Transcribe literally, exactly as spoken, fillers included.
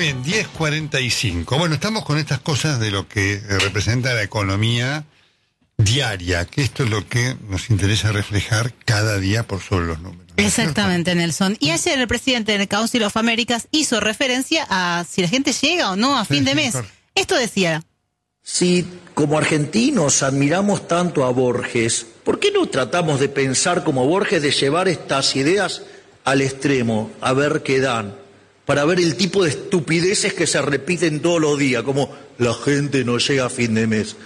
Bien, diez cuarenta y cinco. Bueno, estamos con estas cosas de lo que representa la economía diaria, que esto es lo que nos interesa reflejar cada día por sobre los números. Exactamente, Nelson. Y ayer el presidente del Council of Americas hizo referencia a si la gente llega o no a fin de mes. Esto decía: si como argentinos admiramos tanto a Borges, ¿por qué no tratamos de pensar como Borges, de llevar estas ideas al extremo, a ver qué dan, para ver el tipo de estupideces que se repiten todos los días, como la gente no llega a fin de mes?